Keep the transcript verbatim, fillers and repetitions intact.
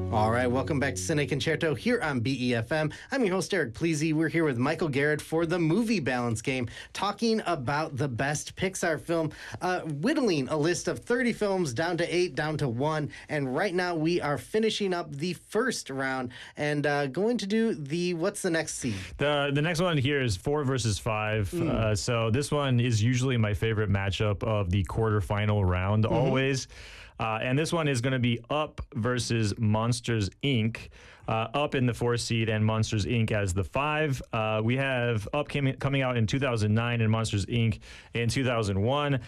All right, welcome back to Cine Concerto here on B E F M. I'm your host, Eric Pleasy. We're here with Michael Garrett for the Movie Balance Game, talking about the best Pixar film, uh, whittling a list of thirty films down to eight, down to one. And right now we are finishing up the first round and uh, going to do the, what's the next seed? The the next one here is four versus five. Mm. Uh, so this one is usually my favorite matchup of the quarterfinal round, mm-hmm. always. Uh, and this one is going to be Up versus Monsters, Incorporated. Uh, Up in the four seed and Monsters, Incorporated as the five. Uh, we have Up came, coming out in two thousand nine and Monsters, Incorporated in two thousand one.